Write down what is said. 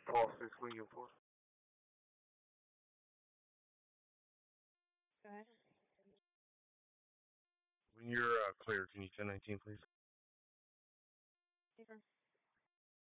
Paul 6 William 4. Go ahead. When you're clear, can you 1019, please? Paper.